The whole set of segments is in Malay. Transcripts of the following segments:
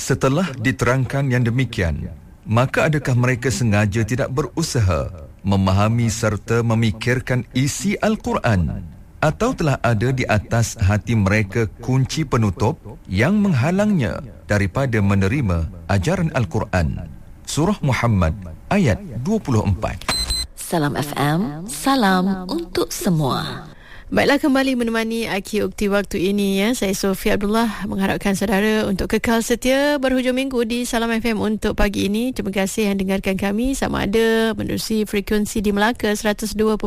Setelah diterangkan yang demikian, maka adakah mereka sengaja tidak berusaha memahami serta memikirkan isi Al-Quran, atau telah ada di atas hati mereka kunci penutup yang menghalangnya daripada menerima ajaran Al-Quran? Surah Muhammad ayat 24. Salam FM, salam untuk semua. Baiklah, kembali menemani Aki Ukti waktu ini ya. Saya Sofia Abdullah mengharapkan saudara untuk kekal setia berhujung minggu di Salam FM untuk pagi ini. Terima kasih yang dengarkan kami sama ada menerusi frekuensi di Melaka 102.5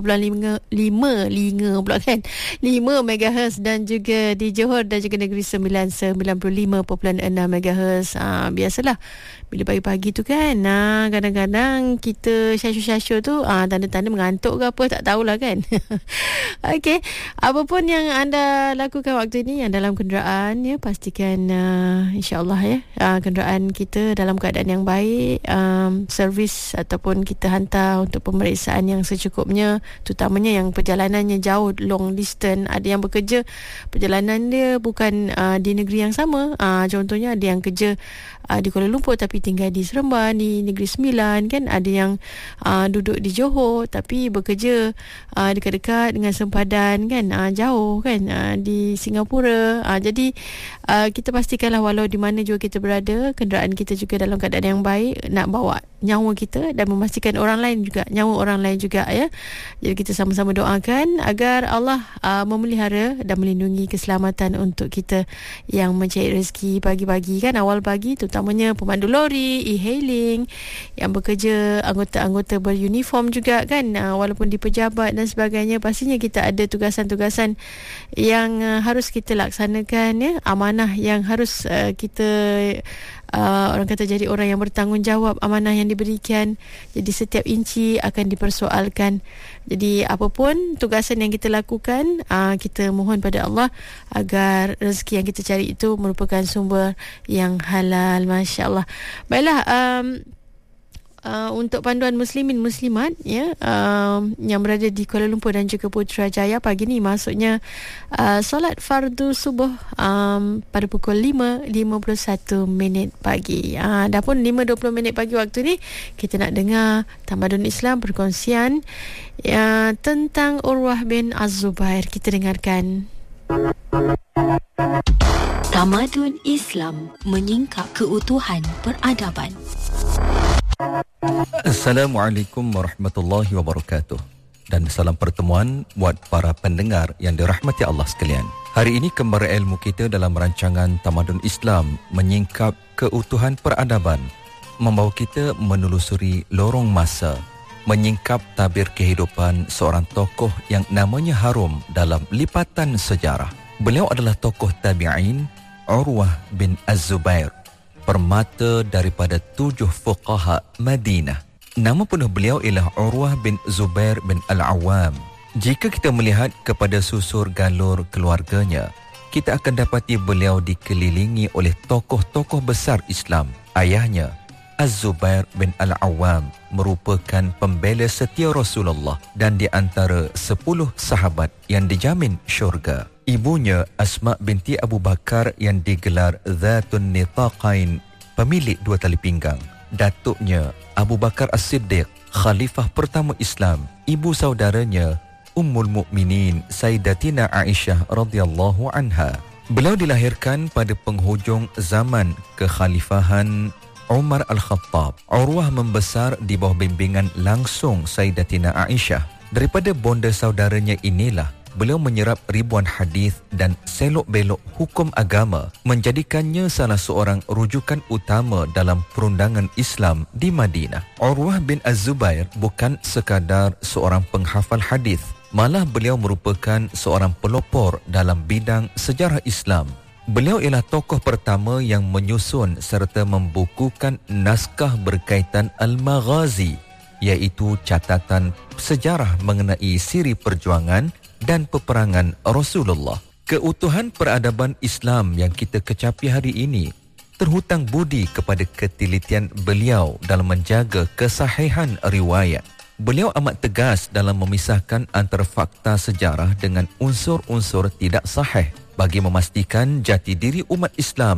pula kan 5 MHz dan juga di Johor dan juga Negeri Sembilan 95.6 MHz. Biasalah bila pagi-pagi tu kan, kadang-kadang kita syasyu-syasyu tu tanda-tanda mengantuk ke apa, tak tahulah kan. Okey, apapun yang anda lakukan waktu ini, yang dalam kenderaan ya, pastikan insya-Allah ya kenderaan kita dalam keadaan yang baik, servis ataupun kita hantar untuk pemeriksaan yang secukupnya, terutamanya yang perjalanannya jauh, long distance. Ada yang bekerja perjalanan dia bukan di negeri yang sama, contohnya ada yang kerja di Kuala Lumpur tapi tinggal di Seremban, di Negeri Sembilan kan. Ada yang duduk di Johor tapi bekerja dekat-dekat dengan sempadan kan, jauh kan, di Singapura. Jadi kita pastikanlah walau di mana juga kita berada, kenderaan kita juga dalam keadaan yang baik, nak bawa nyawa kita dan memastikan orang lain juga, nyawa orang lain juga ya. Jadi kita sama-sama doakan agar Allah memelihara dan melindungi keselamatan untuk kita yang mencari rezeki pagi-pagi kan, awal pagi, terutamanya pemandu lori, e-hailing, yang bekerja, anggota-anggota beruniform juga kan, walaupun di pejabat dan sebagainya. Pastinya kita ada tugasan-tugasan yang harus kita laksanakan ya, amanah yang harus kita orang kata jadi orang yang bertanggungjawab amanah yang diberikan. Jadi setiap inci akan dipersoalkan. Jadi apapun tugasan yang kita lakukan, kita mohon pada Allah agar rezeki yang kita cari itu merupakan sumber yang halal. Masya Allah. Baiklah, untuk panduan muslimin muslimat ya, yang berada di Kuala Lumpur dan juga Putrajaya pagi ni, maksudnya solat fardu subuh pada pukul 5.51 pagi. Dah pun 5.20 pagi waktu ni, kita nak dengar Tamadun Islam, perkongsian tentang Urwah bin Az-Zubair. Kita dengarkan. Tamadun Islam menyingkap keutuhan peradaban. Assalamualaikum warahmatullahi wabarakatuh, dan salam pertemuan buat para pendengar yang dirahmati Allah sekalian. Hari ini kembali ilmu kita dalam rancangan Tamadun Islam menyingkap keutuhan peradaban membawa kita menelusuri lorong masa, menyingkap tabir kehidupan seorang tokoh yang namanya harum dalam lipatan sejarah. Beliau adalah tokoh tabi'in, Urwah bin Az-Zubair, permata daripada 7 fuqaha Madinah. Nama penuh beliau ialah Urwah bin Zubair bin Al-Awwam. Jika kita melihat kepada susur galur keluarganya, kita akan dapati beliau dikelilingi oleh tokoh-tokoh besar Islam. Ayahnya, Az-Zubair bin Al-Awwam, merupakan pembela setia Rasulullah dan di antara 10 sahabat yang dijamin syurga. Ibunya Asma binti Abu Bakar yang digelar Zatun Nitaqain, pemilik 2 tali pinggang. Datuknya Abu Bakar As-Siddiq, khalifah pertama Islam. Ibu saudaranya Ummul Mukminin Sayyidatina Aisyah radhiyallahu anha. Beliau dilahirkan pada penghujung zaman kekhalifahan Umar Al-Khattab. Urwah membesar di bawah bimbingan langsung Sayyidatina Aisyah. Daripada bonda saudaranya inilah beliau menyerap ribuan hadis dan selok-belok hukum agama, menjadikannya salah seorang rujukan utama dalam perundangan Islam di Madinah. Urwah bin Az-Zubair bukan sekadar seorang penghafal hadis, malah beliau merupakan seorang pelopor dalam bidang sejarah Islam. Beliau ialah tokoh pertama yang menyusun serta membukukan naskah berkaitan Al-Maghazi, iaitu catatan sejarah mengenai siri perjuangan dan peperangan Rasulullah. Keutuhan peradaban Islam yang kita kecapi hari ini terhutang budi kepada ketelitian beliau dalam menjaga kesahihan riwayat. Beliau amat tegas dalam memisahkan antara fakta sejarah dengan unsur-unsur tidak sahih bagi memastikan jati diri umat Islam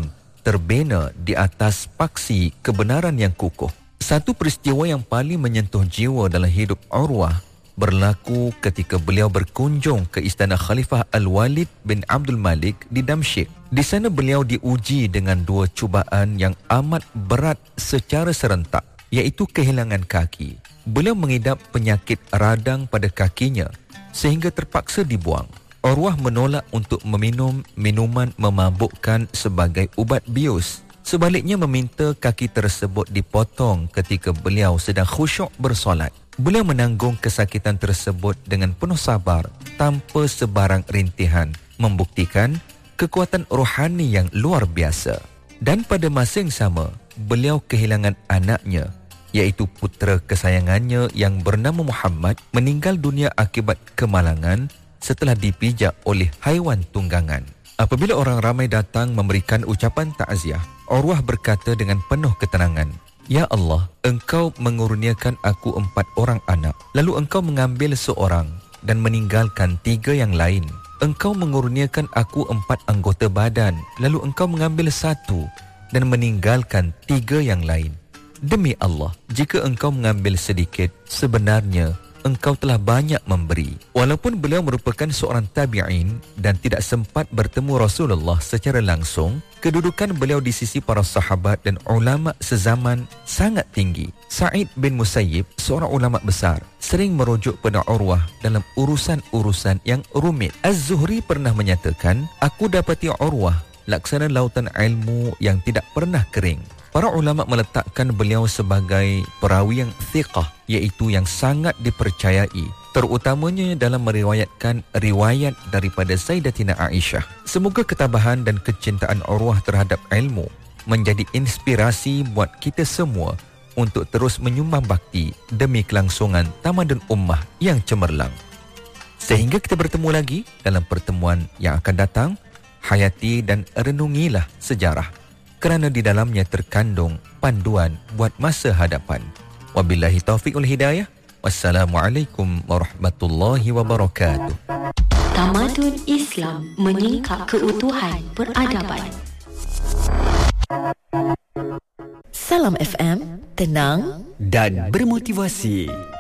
terbina di atas paksi kebenaran yang kukuh. Satu peristiwa yang paling menyentuh jiwa dalam hidup Urwah berlaku ketika beliau berkunjung ke istana Khalifah Al-Walid bin Abdul Malik di Damsyik. Di sana beliau diuji dengan dua cubaan yang amat berat secara serentak, iaitu kehilangan kaki. Beliau mengidap penyakit radang pada kakinya sehingga terpaksa dibuang. Urwah menolak untuk meminum minuman memabukkan sebagai ubat bius. Sebaliknya meminta kaki tersebut dipotong ketika beliau sedang khusyuk bersolat. Beliau menanggung kesakitan tersebut dengan penuh sabar tanpa sebarang rintihan, membuktikan kekuatan rohani yang luar biasa. Dan pada masa yang sama, beliau kehilangan anaknya, iaitu putera kesayangannya yang bernama Muhammad, meninggal dunia akibat kemalangan setelah dipijak oleh haiwan tunggangan. Apabila orang ramai datang memberikan ucapan takziah, Urwah berkata dengan penuh ketenangan, "Ya Allah, Engkau mengurniakan aku 4 orang anak, lalu Engkau mengambil seorang dan meninggalkan 3 yang lain. Engkau mengurniakan aku 4 anggota badan, lalu Engkau mengambil 1 dan meninggalkan 3 yang lain. Demi Allah, jika Engkau mengambil sedikit, sebenarnya Engkau telah banyak memberi." Walaupun beliau merupakan seorang tabi'in dan tidak sempat bertemu Rasulullah secara langsung, kedudukan beliau di sisi para sahabat dan ulama sezaman sangat tinggi. Sa'id bin Musayyib, seorang ulama besar, sering merujuk pada Urwah dalam urusan-urusan yang rumit. Az-Zuhri pernah menyatakan, "Aku dapati Urwah laksana lautan ilmu yang tidak pernah kering." Para ulama meletakkan beliau sebagai perawi yang thiqah, iaitu yang sangat dipercayai, terutamanya dalam meriwayatkan riwayat daripada Sayyidatina Aisyah. Semoga ketabahan dan kecintaan Urwah terhadap ilmu menjadi inspirasi buat kita semua untuk terus menyumbang bakti demi kelangsungan tamadun ummah yang cemerlang. Sehingga kita bertemu lagi dalam pertemuan yang akan datang, hayati dan renungilah sejarah, kerana di dalamnya terkandung panduan buat masa hadapan. Wabillahi taufiq wal hidayah. Wassalamualaikum warahmatullahi wabarakatuh. Tamadun Islam menyingkap keutuhan peradaban. Salam FM, tenang dan bermotivasi.